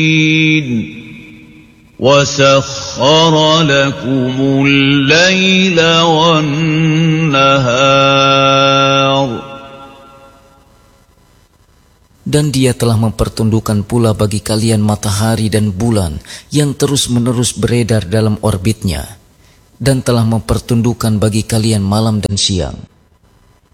وَسَخَّرَ لَكُمُ اللَّيْلَ وَالنَّهَارَ. Dan Dia telah mempertundukkan pula bagi kalian matahari dan bulan yang terus-menerus beredar dalam orbitnya, dan telah mempertundukkan bagi kalian malam dan siang.